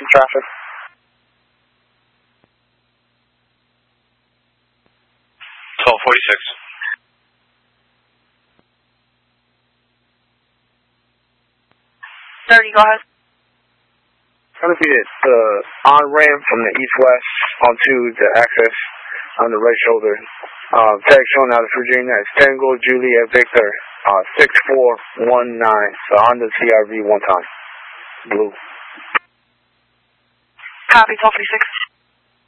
traffic. 1246. 30, go ahead. Trying to see the on-ramp from the east-west onto the access on the right shoulder. Tag showing out of Virginia as Tango Juliet Victor, 6419. So Honda CRV one time. Blue. Copy, 1246.